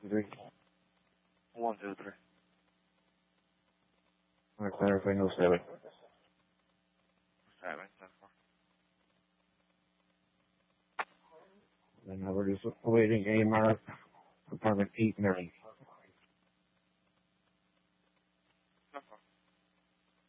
3. 1, 2, 3. All right, clarify no 7. 7, 10, 4. And now we're just awaiting AMR Department 8 9.